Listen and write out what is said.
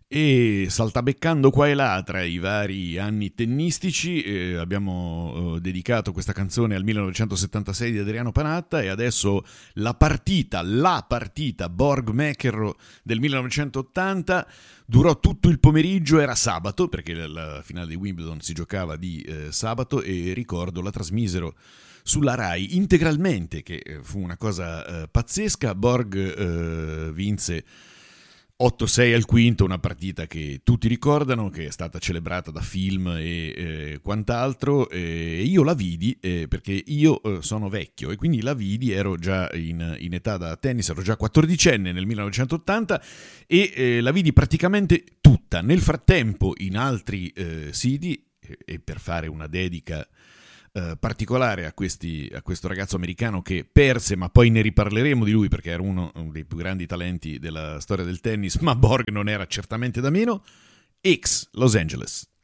E saltabeccando qua e là tra i vari anni tennistici, abbiamo dedicato questa canzone al 1976 di Adriano Panatta e adesso la partita Borg-McEnroe del 1980 durò tutto il pomeriggio, era sabato perché la finale di Wimbledon si giocava di sabato e ricordo la trasmisero sulla Rai integralmente, che fu una cosa pazzesca. Borg vinse 8-6 al quinto, una partita che tutti ricordano, che è stata celebrata da film e quant'altro. Io la vidi perché io sono vecchio e quindi la vidi, ero già in età da tennis, ero già 14enne nel 1980 e la vidi praticamente tutta. Nel frattempo in altri siti, e per fare una dedica particolare a questo ragazzo americano che perse, ma poi ne riparleremo di lui perché era uno dei più grandi talenti della storia del tennis, ma Borg non era certamente da meno. X, Los Angeles.